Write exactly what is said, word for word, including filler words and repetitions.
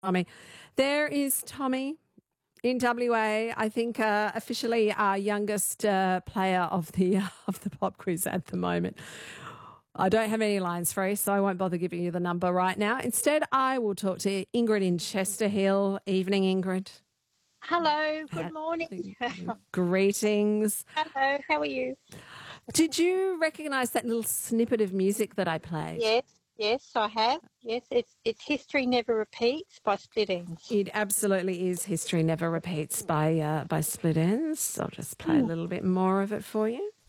Tommy. There is Tommy in W A. I think uh, officially our youngest uh, player of the uh, of the pop quiz at the moment. I don't have any lines free, so I won't bother giving you the number right now. Instead, I will talk to Ingrid in Chester Hill. Evening, Ingrid. Hello, good morning. Greetings. Hello, how are you? Did you recognise that little snippet of music that I played? Yes, yes, I have. Yes, it's it's History Never Repeats by Split Enz. It absolutely is History Never Repeats by uh, by Split Enz. I'll just play a little bit more of it for you.